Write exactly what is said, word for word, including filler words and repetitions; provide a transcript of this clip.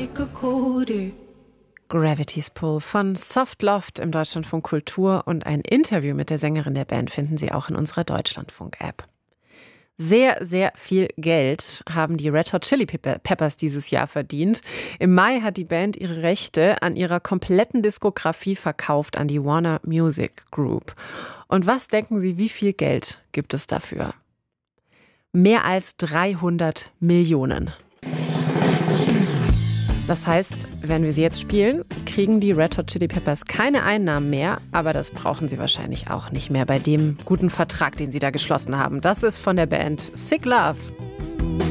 like a coder. Gravity's Pull von Soft Loft im Deutschlandfunk Kultur und ein Interview mit der Sängerin der Band finden Sie auch in unserer Deutschlandfunk-App. Sehr, sehr viel Geld haben die Red Hot Chili Peppers dieses Jahr verdient. Im Mai hat die Band ihre Rechte an ihrer kompletten Diskografie verkauft an die Warner Music Group. Und was denken Sie, wie viel Geld gibt es dafür? Mehr als dreihundert Millionen. Das heißt, wenn wir sie jetzt spielen, kriegen die Red Hot Chili Peppers keine Einnahmen mehr, aber das brauchen sie wahrscheinlich auch nicht mehr bei dem guten Vertrag, den sie da geschlossen haben. Das ist von der Band Sick Love.